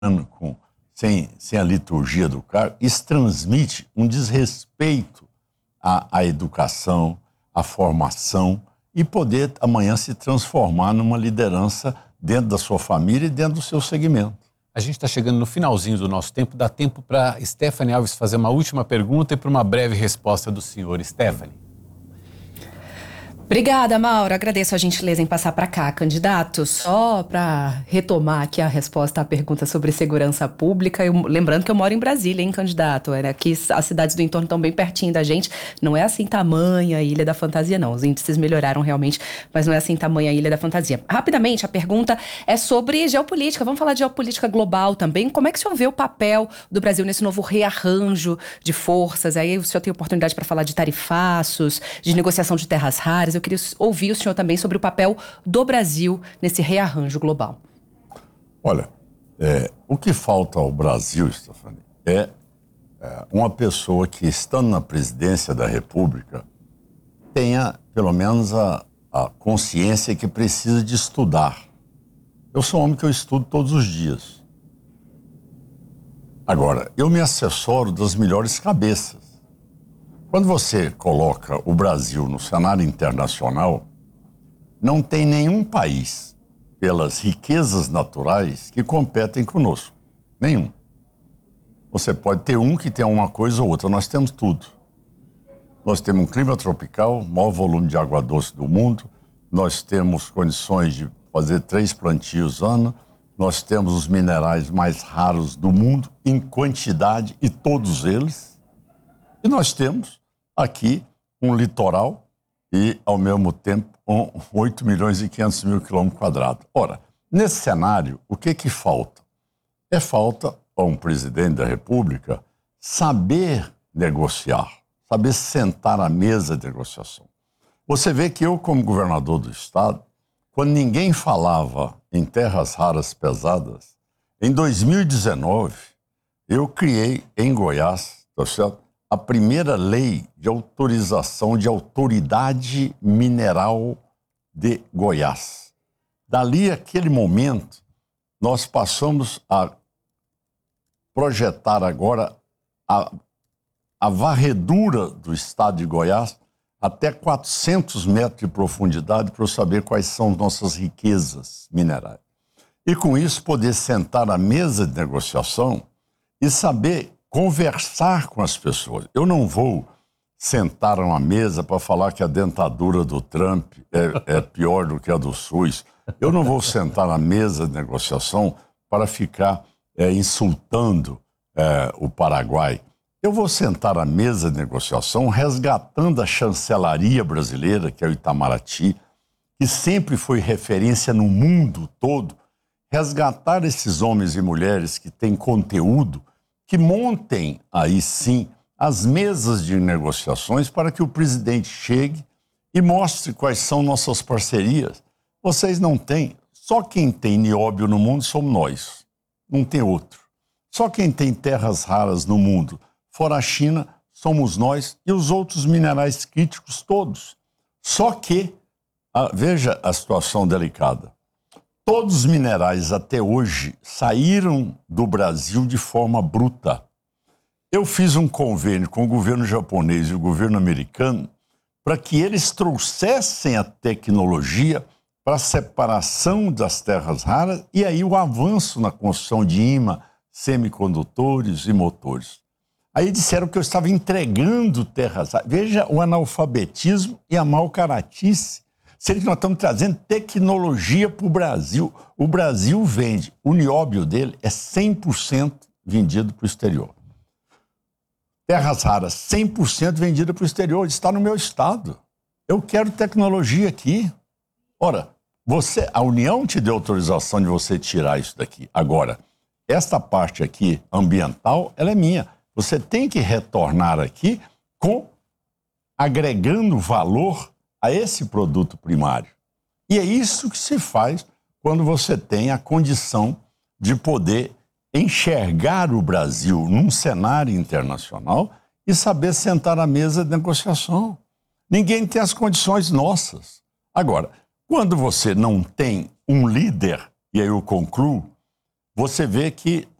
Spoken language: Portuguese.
sem a liturgia do cargo, isso transmite um desrespeito à educação, à formação e poder amanhã se transformar numa liderança dentro da sua família e dentro do seu segmento. A gente está chegando no finalzinho do nosso tempo, dá tempo para Stephanie Alves fazer uma última pergunta e para uma breve resposta do senhor. Stephanie. Obrigada, Mauro. Agradeço a gentileza em passar para cá, candidato. Só para retomar aqui a resposta à pergunta sobre segurança pública, lembrando que eu moro em Brasília, hein, candidato? Aqui as cidades do entorno estão bem pertinho da gente. Não é assim tamanha Ilha da Fantasia, não. Os índices melhoraram realmente, mas não é assim tamanha Ilha da Fantasia. Rapidamente, a pergunta é sobre geopolítica. Vamos falar de geopolítica global também. Como é que o senhor vê o papel do Brasil nesse novo rearranjo de forças? Aí o senhor tem oportunidade para falar de tarifaços, de negociação de terras raras. Eu queria ouvir o senhor também sobre o papel do Brasil nesse rearranjo global. Olha, o que falta ao Brasil, Stephanie, é uma pessoa que, estando na presidência da República, tenha, pelo menos, a consciência que precisa de estudar. Eu sou um homem que eu estudo todos os dias. Agora, eu me assessoro das melhores cabeças. Quando você coloca o Brasil no cenário internacional, não tem nenhum país, pelas riquezas naturais, que competem conosco. Nenhum. Você pode ter um que tem uma coisa ou outra, nós temos tudo. Nós temos um clima tropical, o maior volume de água doce do mundo, nós temos condições de fazer 3 plantios ano, nós temos os minerais mais raros do mundo, em quantidade, e todos eles, e nós temos aqui um litoral e, ao mesmo tempo, 8 milhões e 500 mil quilômetros quadrados. Ora, nesse cenário, o que falta? Falta a um presidente da República saber negociar, saber sentar à mesa de negociação. Você vê que eu, como governador do estado, quando ninguém falava em terras raras pesadas, em 2019, eu criei em Goiás, tá certo? A primeira lei de autorização de autoridade mineral de Goiás. Dali, aquele momento, nós passamos a projetar agora a varredura do estado de Goiás até 400 metros de profundidade para eu saber quais são nossas riquezas minerais. E com isso poder sentar à mesa de negociação e saber conversar com as pessoas. Eu não vou sentar a uma mesa para falar que a dentadura do Trump é pior do que a do SUS. Eu não vou sentar na mesa de negociação para ficar insultando o Paraguai. Eu vou sentar à mesa de negociação resgatando a chancelaria brasileira, que é o Itamaraty, que sempre foi referência no mundo todo, resgatar esses homens e mulheres que têm conteúdo, que montem aí sim as mesas de negociações para que o presidente chegue e mostre quais são nossas parcerias. Vocês não têm, só quem tem nióbio no mundo somos nós, não tem outro. Só quem tem terras raras no mundo, fora a China, somos nós e os outros minerais críticos todos. Só que, veja a situação delicada, todos os minerais até hoje saíram do Brasil de forma bruta. Eu fiz um convênio com o governo japonês e o governo americano para que eles trouxessem a tecnologia para a separação das terras raras e aí o avanço na construção de imã, semicondutores e motores. Aí disseram que eu estava entregando terras raras. Veja o analfabetismo e a mau caratice. Sendo que nós estamos trazendo tecnologia para o Brasil. O Brasil vende, o nióbio dele é 100% vendido para o exterior. Terras raras, 100% vendida para o exterior, está no meu estado. Eu quero tecnologia aqui. Ora, a União te deu autorização de você tirar isso daqui. Agora, esta parte aqui, ambiental, ela é minha. Você tem que retornar aqui agregando valor a esse produto primário. E é isso que se faz quando você tem a condição de poder enxergar o Brasil num cenário internacional e saber sentar à mesa de negociação. Ninguém tem as condições nossas. Agora, quando você não tem um líder, e aí eu concluo, você vê que